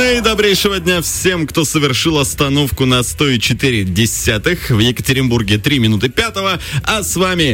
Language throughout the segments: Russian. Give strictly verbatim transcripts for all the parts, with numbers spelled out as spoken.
Наидобрейшего дня всем, кто совершил остановку на сто четыре десятых. В Екатеринбурге три минуты пятого, а с вами...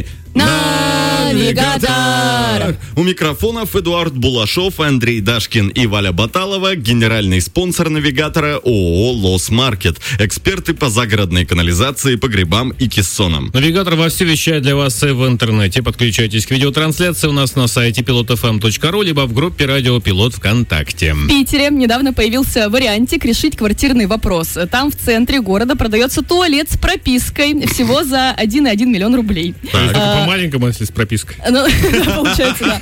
Навигатор! У микрофонов Эдуард Булашов, Андрей Дашкин и Валя Баталова. Генеральный спонсор Навигатора ООО «Лос Маркет». Эксперты по загородной канализации, погребам и кессонам. Навигатор вовсю вещает для вас и в интернете. Подключайтесь к видеотрансляции у нас на сайте пилот эф эм точка ру, либо в группе «Радио Пилот» ВКонтакте. В Питере недавно появился вариантик решить квартирный вопрос. Там в центре города продается туалет с пропиской всего за один целых один миллион рублей. Так. Маленькому, если с пропиской. Ну, получается, да.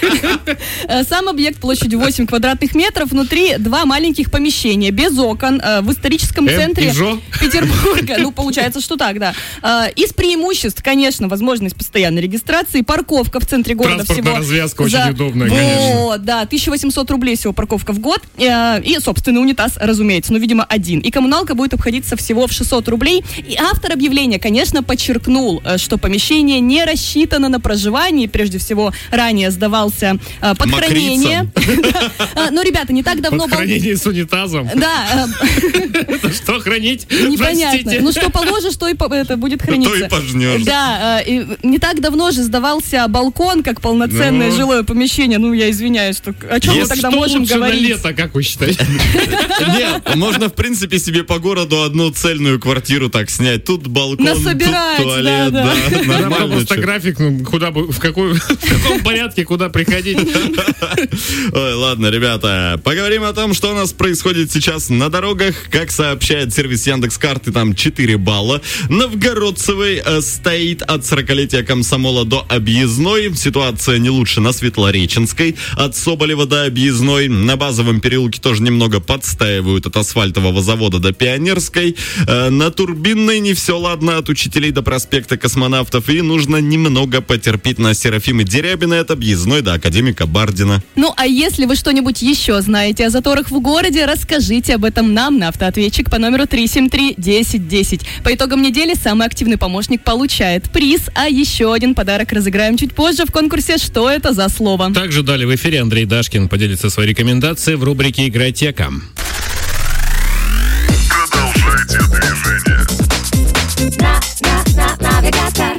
Сам объект площадью восемь квадратных метров, внутри два маленьких помещения, без окон, в историческом центре Петербурга. Ну, получается, что так, да. Из преимуществ, конечно, возможность постоянной регистрации, парковка в центре города всего. Транспортная развязка очень за... удобная, вот, конечно. Да, тысяча восемьсот рублей всего парковка в год. И, собственно, унитаз, разумеется, ну, видимо, один. И коммуналка будет обходиться всего в шестьсот рублей. И автор объявления, конечно, подчеркнул, что помещение не рассчитано на проживание, прежде всего ранее сдавался э, под хранение. Но, ребята, не так давно... Под хранение с унитазом? Да. Это что хранить? Непонятно. Ну, что положишь, то и это будет храниться. То и пожнешь. Да, не так давно же сдавался балкон, как полноценное жилое помещение. Ну, я извиняюсь, о чем мы тогда можем говорить? Что лучше на лето, как вы считаете? Нет, можно, в принципе, себе по городу одну цельную квартиру так снять. Тут балкон, тут туалет, да. Нормально. Просто график, ну, куда бы, в, какой, в каком порядке, куда приходить. Ой, ладно, ребята, поговорим о том, что у нас происходит сейчас на дорогах. Как сообщает сервис Яндекс.Карты, там четыре балла. Новгородцевой э, стоит от сорокалетия Комсомола до Объездной. Ситуация не лучше на Светлореченской. От Соболева до Объездной. На Базовом переулке тоже немного подстаивают от асфальтового завода до Пионерской. Э, на Турбинной не все ладно, от Учителей до проспекта Космонавтов. И нужно немного потерпеть на Серафимы Дерябиной от Объездной до Академика Бардина. Ну, а если вы что-нибудь еще знаете о заторах в городе, расскажите об этом нам на автоответчик по номеру три семь три десять десять. По итогам недели самый активный помощник получает приз, а еще один подарок разыграем чуть позже в конкурсе «Что это за слово?». Также далее в эфире Андрей Дашкин поделится своей рекомендацией в рубрике «Игротека». Продолжайте движение. Навигатор.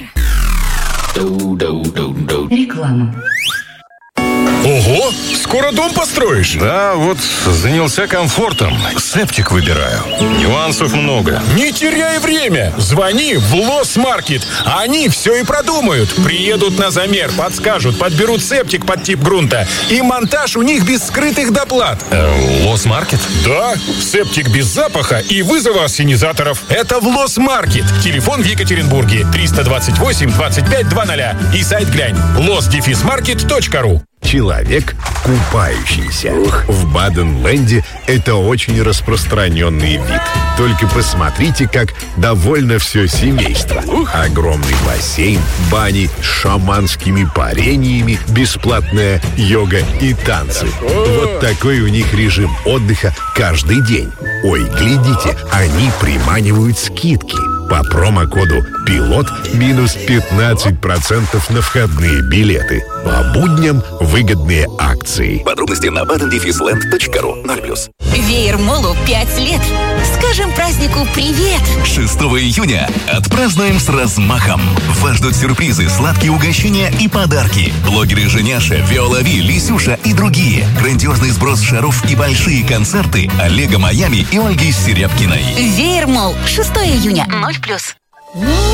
Реклама. Ого, скоро дом построишь? Да, вот занялся комфортом. Септик выбираю. Нюансов много. Не теряй время. Звони в Лос Маркет. Они все и продумают. Приедут на замер, подскажут, подберут септик под тип грунта. И монтаж у них без скрытых доплат. Э, Лос Маркет? Да, септик без запаха и вызова ассенизаторов. Это в Лос Маркет. Телефон в Екатеринбурге триста двадцать восемь двадцать пять двадцать. И сайт глянь лос маркет точка ру. Человек, купающийся. В Баден-Ленде это очень распространенный вид. Только посмотрите, как довольно все семейство. Огромный бассейн, бани с шаманскими парениями, бесплатная йога и танцы. Вот такой у них режим отдыха каждый день. Ой, глядите, они приманивают скидки. По промокоду «Пилот» минус пятнадцать процентов на входные билеты. По будням выгодные акции. Подробности на баден ленд точка ру. ноль плюс. Веермолу пять лет. Скажем празднику привет. шестого июня отпразднуем с размахом. Вас ждут сюрпризы, сладкие угощения и подарки. Блогеры Женяша, Виола Ви, Лисюша и другие. Грандиозный сброс шаров и большие концерты Олега Майами и Ольги Серябкиной. Веермол. шестого июня. ноль плюс.